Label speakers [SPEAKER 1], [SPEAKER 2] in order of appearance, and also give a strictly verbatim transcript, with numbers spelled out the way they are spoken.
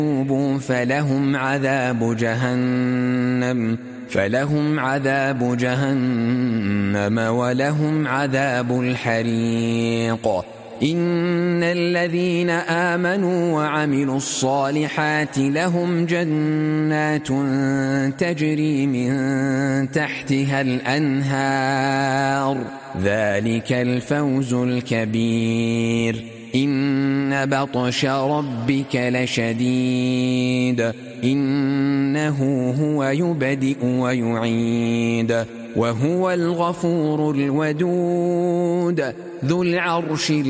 [SPEAKER 1] يتوبوا فلهم عذاب جهنم فلهم عذاب جهنم ولهم عذاب الحريق. إن الذين آمنوا وعملوا الصالحات لهم جنات تجري من تحتها الأنهار ذلك الفوز الكبير. إن بطش ربك لشديد إنه هو يبدئ ويعيد وهو الغفور الودود ذو العرش